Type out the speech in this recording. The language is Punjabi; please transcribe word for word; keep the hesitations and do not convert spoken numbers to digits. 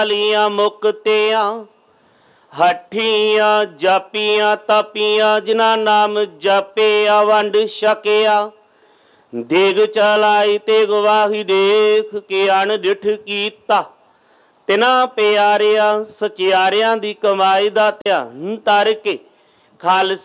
ਲੀਆਂ ਮੁਕਤਿਆਂ ਹੱਠੀਆਂ ਜਾਪੀਆਂ ਤਾਪੀਆਂ ਜਿਨ੍ਹਾਂ ਨਾਮ ਜਾਪਿਆ ਵੰਡ ਛਕਿਆ ਦੇਗ ਚਲਾਈ ਤੇ ਗਵਾਹੀ ਦੇਖ ਕੇ ਅਣਡਿੱਠ ਕੀਤਾ ਤਿਨਾਂ ਪਿਆਰਿਆਂ ਸਚਿਆਰਿਆਂ ਦੀ ਕਮਾਈ ਦਾ ਧਿਆਨ ਧਰ ਕੇ ਖਾਲਸਾ